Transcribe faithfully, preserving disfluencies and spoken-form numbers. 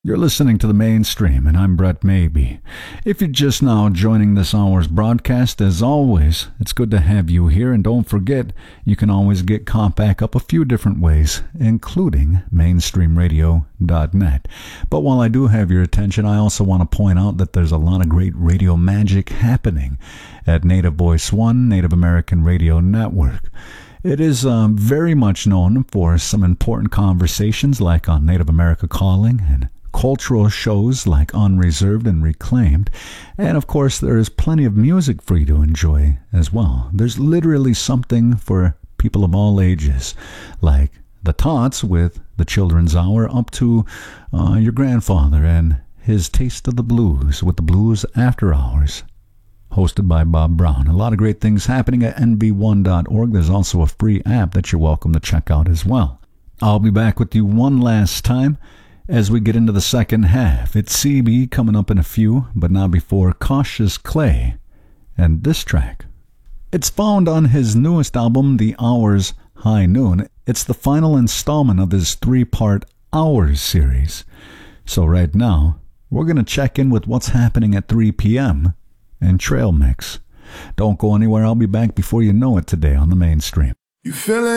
You're listening to The Mainstream, and I'm Brett Maybe. If you're just now joining this hour's broadcast, as always, it's good to have you here, and don't forget, you can always get caught back up a few different ways, including mainstream radio dot net. But while I do have your attention, I also want to point out that there's a lot of great radio magic happening at Native Voice One, Native American Radio Network. It is um, very much known for some important conversations like on Native America Calling and cultural shows like Unreserved and Reclaimed. And of course, there is plenty of music for you to enjoy as well. There's literally something for people of all ages, like the Tots with the Children's Hour up to uh, your grandfather and his Taste of the Blues with the Blues After Hours, hosted by Bob Brown. A lot of great things happening at N B one dot org. There's also a free app that you're welcome to check out as well. I'll be back with you one last time as we get into the second half. It's C B coming up in a few, but not before Cautious Clay and this track. It's found on his newest album, The Hours High Noon. It's the final installment of his three-part Hours series. So right now, we're going to check in with what's happening at three p.m. and Trail Mix. Don't go anywhere. I'll be back before you know it today on The Mainstream. You feeling